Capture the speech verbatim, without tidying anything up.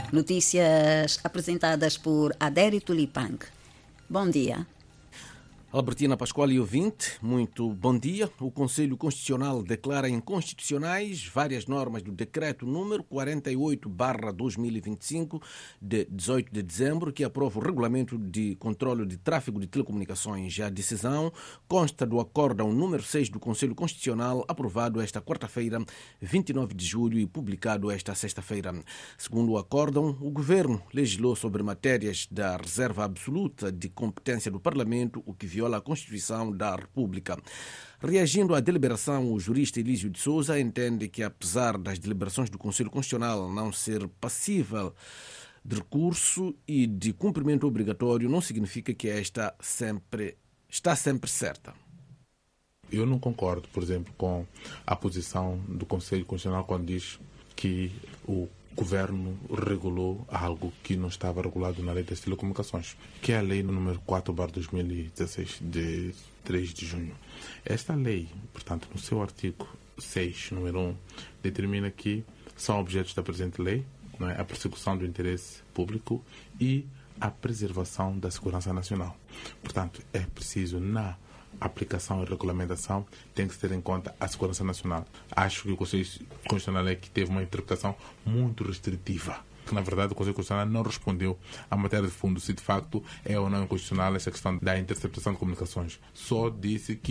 Notícias apresentadas por Adérito Lipang. Bom dia. Albertina Pascoal e ouvinte, muito bom dia. O Conselho Constitucional declara inconstitucionais várias normas do Decreto número quarenta e oito barra dois mil e vinte e cinco, de dezoito de dezembro, que aprova o Regulamento de Controlo de Tráfego de Telecomunicações. A decisão consta do Acórdão número seis do Conselho Constitucional, aprovado esta quarta-feira, vinte e nove de julho, e publicado esta sexta-feira. Segundo o Acórdão, o Governo legislou sobre matérias da reserva absoluta de competência do Parlamento, o que viola a Constituição da República. Reagindo à deliberação, o jurista Elísio de Souza entende que, apesar das deliberações do Conselho Constitucional não ser passível de recurso e de cumprimento obrigatório, não significa que esta sempre, está sempre certa. Eu não concordo, por exemplo, com a posição do Conselho Constitucional quando diz que o Governo regulou algo que não estava regulado na Lei das Telecomunicações, que é a Lei número quatro barra dois mil e dezesseis, de três de junho. Esta lei, portanto, no seu artigo seis, número um, determina que são objetos da presente lei, não é, a persecução do interesse público e a preservação da segurança nacional. Portanto, é preciso, na aplicação e regulamentação, tem que se ter em conta a segurança nacional. Acho que o Conselho Constitucional é que teve uma interpretação muito restritiva. Que, na verdade, o Conselho Constitucional não respondeu à matéria de fundo se de facto é ou não inconstitucional essa questão da interceptação de comunicações. Só disse que